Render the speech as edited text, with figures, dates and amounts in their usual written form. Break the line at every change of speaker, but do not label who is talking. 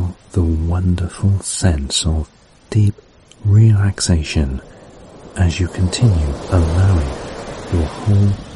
feel the wonderful sense of deep relaxation as you continue allowing your whole